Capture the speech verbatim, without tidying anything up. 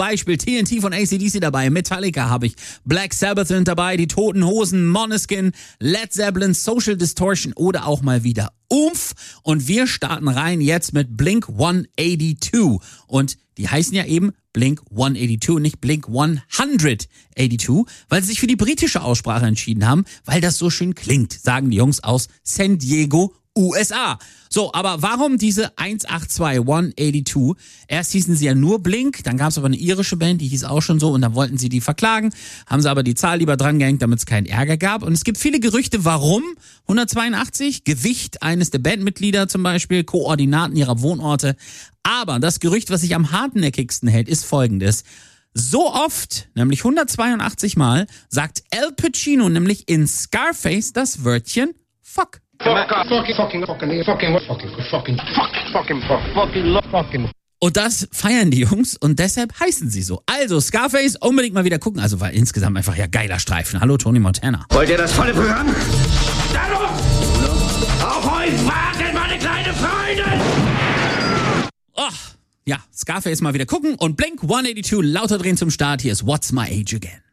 Beispiel T N T von A C D C dabei, Metallica habe ich, Black Sabbath sind dabei, die Toten Hosen, Måneskin, Led Zeppelin, Social Distortion oder auch mal wieder Umf. Und wir starten rein jetzt mit Blink hundertzweiundachtzig. Und die heißen ja eben Blink hundertzweiundachtzig und nicht Blink hundertzweiundachtzig, weil sie sich für die britische Aussprache entschieden haben, weil das so schön klingt, sagen die Jungs aus San Diego, U S A. So, aber warum diese hundertzweiundachtzig, hundertzweiundachtzig? Erst hießen sie ja nur Blink, dann gab es aber eine irische Band, die hieß auch schon so und dann wollten sie die verklagen, haben sie aber die Zahl lieber dran gehängt, damit es keinen Ärger gab. Und es gibt viele Gerüchte, warum hundertzweiundachtzig, Gewicht eines der Bandmitglieder zum Beispiel, Koordinaten ihrer Wohnorte. Aber das Gerücht, was sich am hartnäckigsten hält, ist folgendes. So oft, nämlich hundertzweiundachtzig Mal, sagt Al Pacino nämlich in Scarface das Wörtchen Fuck. Fucking, fucking, fucking, fucking, fucking, fucking, fucking, fucking, fucking. Und das feiern die Jungs und deshalb heißen sie so. Also Scarface unbedingt mal wieder gucken. Also war insgesamt einfach ja geiler Streifen. Hallo Tony Montana. Wollt ihr das volle Programm? Hallo! Auf euch warten, meine kleine Freundin! Oh, ja, Scarface mal wieder gucken und Blink hundertzweiundachtzig lauter drehen zum Start. Hier ist What's My Age Again.